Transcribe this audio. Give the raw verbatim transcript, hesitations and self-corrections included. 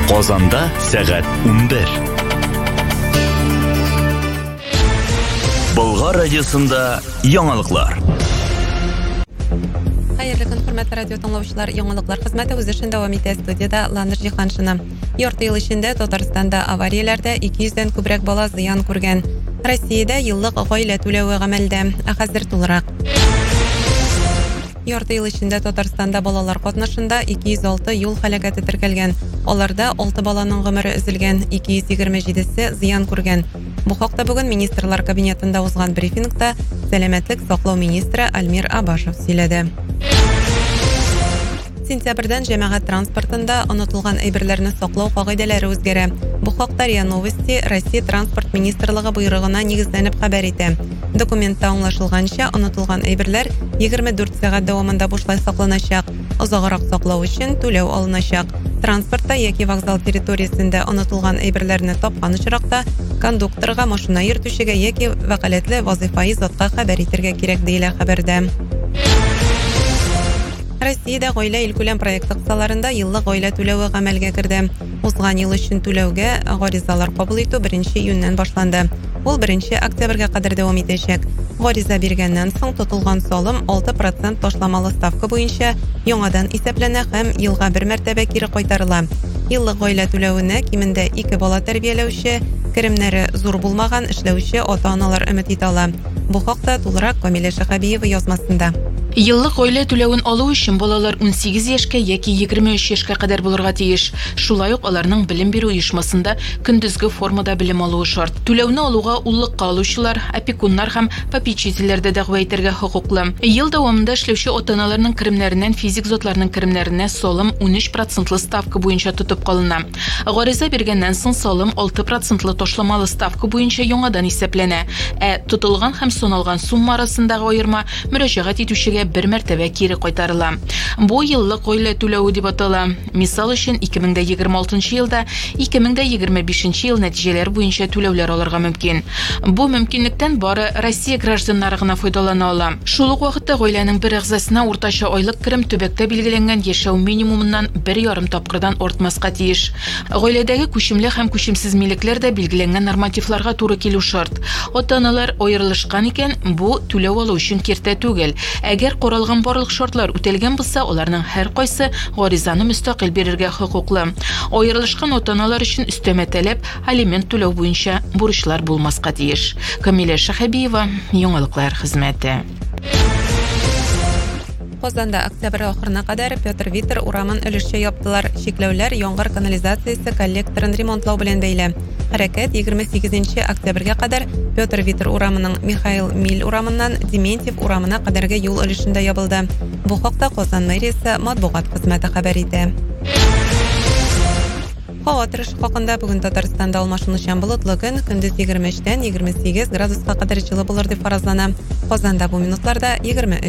Казанда сәгать ун бер. Болгар радиосында яңалыклар. Хәерле көн, хөрмәтле радио тыңлаучылар, яңалыклар хезмәте үз эшен дәвам итә. Студияда Ланыр Җиһаншина. Ярты ел эчендә Татарстанда аварияләрдә ике йөздән күбрәк бала зыян күргән. Россиядә еллык гаилә түләве гамәлдә. Хәзер тулырак. Ярты ел эчендә Татарстанда балалар катнашында ике йөз алты юл һәлакәте теркәлгән. Аларда алты баланың гомере өзелгән, ике йөз егерме җидесе зыян күргән. Бу хакта бүген министрлар кабинетында узган брифингта сәламәтлек саклау министры Альмир Абашев сөйләде. Сентябрьдән җәмәгать транспортында онытылган әйберләрне саклау кагыйдәләре үзгәрә. Бу хакта РИА Новости Россия транспорт министрлыгы буйрыгына нигезләнеп хәбәр итә. Документта аңлашылганча, онытылган әйберләр егерме дүрт сәгать дәвамында бушлай сакланачак. Озаграк саклау өчен түләү алыначак. Транспортта яки вокзал территориясендә онытылган әйберләрне тапкан очракта кондукторга, машина йөртүчегә яки вәкаләтле вазифаи затка хәбәр итәргә кирәк диелә хәбәрдә. Россиядә гаилә илкүләм проекты кысаларында еллык гаилә түләве гамәлгә керде. Узган ел өчен түләүгә гаризалар кабул итү беренче июньнән башланды. Ул беренче октябрьгә кадәр дәвам итәчәк. Гариза биргәннән соң тотылган салым алты процент ташламалы ставка буенча яңадан исәпләнә һәм елга бер мәртәбә кире кайтарыла. Еллык гаилә түләвенә кимендә ике бала тәрбияләүче, керемнәре зур булмаган эшләүче ата-аналар өмет итә ала. Бу хакта тулырак Камилә Шәһәбиева язмасында. Еллык гаилә түләвен алу өчен балалар унсигез яшькә яки егерме өч яшькә кадәр булырга тиеш. Шулай ук аларның белем бирү оешмасында көндезге формада белем алуы шарт. Түләүне алуга уллыкка алучылар, опекуннар һәм попечительләр дә дәгъва итәргә хокуклы. Ел дәвамында эшләүче ата-аналарның керемнәреннән физик затларның керемнәренә салым ун өч процентлы ставка буенча тотып калына. Гариза биргәннән соң салым алты процентлы ташламалы ставка буенча яңадан исәпләнә. Ә тотылган һәм саналган сумма арасындагы аерма мөрәҗәгать итүчегә бер мәртәбә кире кайтарыла. Бу еллык гаилә түләве дип атала. Мисал өчен ике мең егерме алтынчы елда ике мең егерме бишенче ел нәтиҗәләре буенча түләүләр алырга мөмкин. Бу мөмкинлектән бары Россия гражданнары гына файдалана ала. Шул ук вакытта гаиләнең бер әгъзасына уртача айлык керем төбәктә билгеләнгән яшәү минимумыннан бер ярым тапкырдан артмаска тиеш. Гаиләдәге күчемле һәм күчемсез милекләр дә билгеләнгән нормативларга туры килү шарт. Ата-аналар аерылышкан икән, бу түләү алу өчен киртә түгел. Әгәр каралган барлык шартлар үтәлгән булса, аларның һәр кайсы гаризаны мөстәкыйль бирергә хокуклы. Аерылышкан ата-аналар өчен өстәмә таләп алимент түләү буенча бурычлар булмаска тиеш. Камилә Шәһәбиева, яңалыклар хезмәте. Казанда октябрь ахырына кадәр Петр Витер урамын өлешчә яптылар. Шикләүләр яңгыр канализациясе коллекторын ремонтлау белән бәйле. Хәрәкәт егерме сигезенче октябрьгә кадәр Петр Витер урамының Михаил Миль урамыннан Дементьев урамына кадәрге юл өлешендә ябылды. Бу хакта Казан мэриясе матбугат хезмәте хәбәр итә. Һава торышы хакында бүген Татарстанда алмашынучан болытлы көн, көндез егерме өчтән егерме сигез градуска кадәр җылы булыр дип фаразлана. Казанда бу минутларда егерме